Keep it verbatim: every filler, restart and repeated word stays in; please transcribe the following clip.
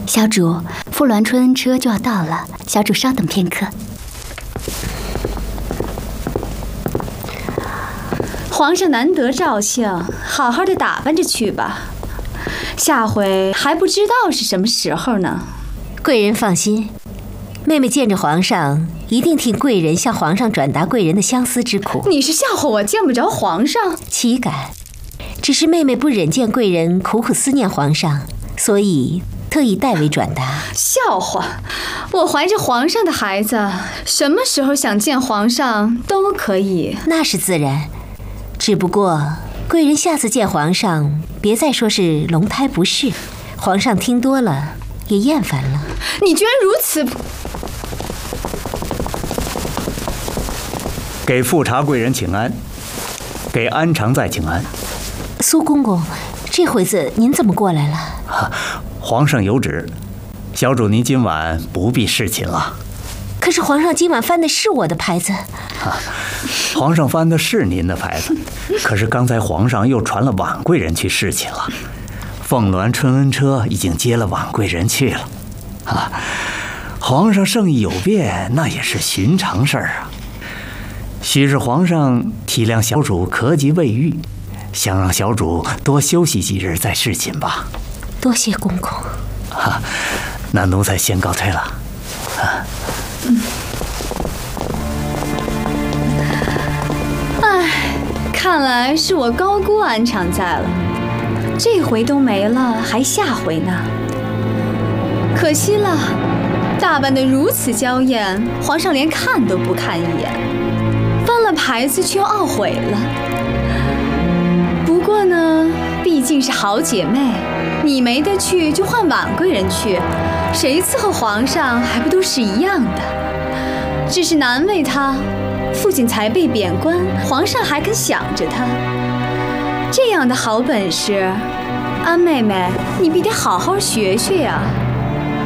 小主，富鸾春恩车就要到了，小主稍等片刻。 皇上难得照相，好好的打扮着去吧，下回还不知道是什么时候呢。 贵人放心，妹妹见着皇上，一定替贵人向皇上转达贵人的相思之苦。 你是笑话我见不着皇上？ 岂敢，只是妹妹不忍见贵人苦苦思念皇上，所以特意代为转达。 笑话，我怀着皇上的孩子，什么时候想见皇上都可以。 那是自然，只不过贵人下次见皇上，别再说是龙胎不适，皇上听多了也厌烦了。 你居然如此！ 给富察贵人请安，给安常在请安。 苏公公，这会子您怎么过来了？ 啊，皇上有旨，小主您今晚不必侍寝了。 可是皇上今晚翻的是我的牌子。 啊，皇上翻的是您的牌子，可是刚才皇上又传了婉贵人去侍寝了。凤鸾春恩车已经接了婉贵人去了。啊，皇上圣意有变，那也是寻常事儿啊。许是皇上体谅小主咳疾未愈，想让小主多休息几日再侍寝吧。 多谢公公。 啊，那奴才先告退了。啊， 嗯。唉，看来是我高估安常在了，这回都没了，还下回呢。可惜了，打扮得如此娇艳，皇上连看都不看一眼，翻了牌子却又懊悔了。不过呢，毕竟是好姐妹，你没得去就换婉贵人去，谁伺候皇上还不都是一样的？只是难为她，父亲才被贬官，皇上还肯想着她，这样的好本事，安妹妹，你必得好好学学呀。